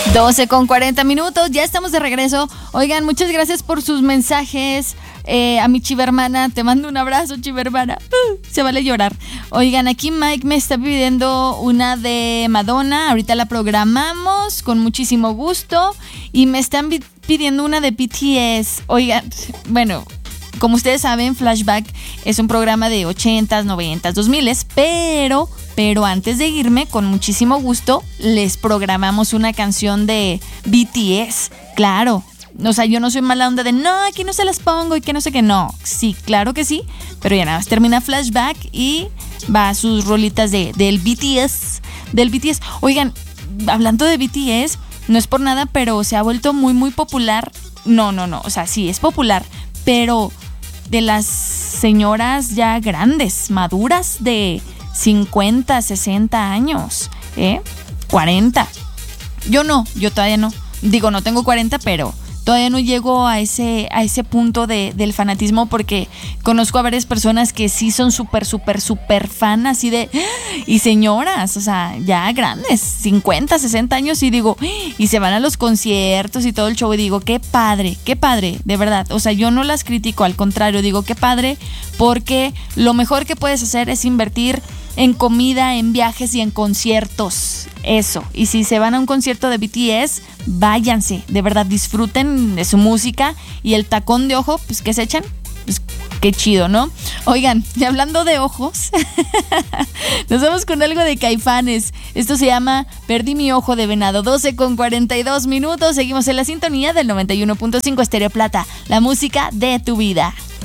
12:40, ya estamos de regreso. Oigan, muchas gracias por sus mensajes. A mi chivermana, te mando un abrazo, chivermana. Se vale llorar. Oigan, aquí Mike me está pidiendo una de Madonna. Ahorita la programamos con muchísimo gusto. Y me están pidiendo una de BTS. Oigan, bueno, como ustedes saben, Flashback es un programa de 80s, 90s, 2000s, pero antes de irme, con muchísimo gusto, les programamos una canción de BTS. Claro, o sea, yo no soy mala onda de no, aquí no se las pongo y que no sé qué, no. Sí, claro que sí, pero ya nada más termina Flashback y va a sus rolitas del BTS. Oigan, hablando de BTS, no es por nada, pero se ha vuelto muy, muy popular. No, o sea, sí, es popular, pero de las señoras ya grandes, maduras, de 50, 60 años, 40. Yo todavía no. Digo, no tengo 40, pero todavía no llego a ese punto del fanatismo, porque conozco a varias personas que sí son súper fan, así de... Y señoras, o sea, ya grandes, 50, 60 años, y digo... Y se van a los conciertos y todo el show, y digo, qué padre, de verdad. O sea, yo no las critico, al contrario, digo, qué padre, porque lo mejor que puedes hacer es invertir en comida, en viajes y en conciertos. Eso. Y si se van a un concierto de BTS, váyanse. De verdad, disfruten de su música. Y el tacón de ojo, pues, que se echan, pues, qué chido, ¿no? Oigan, y hablando de ojos, nos vamos con algo de Caifanes. Esto se llama Perdí mi ojo de venado. 12:42. Seguimos en la sintonía del 91.5 Estéreo Plata, la música de tu vida.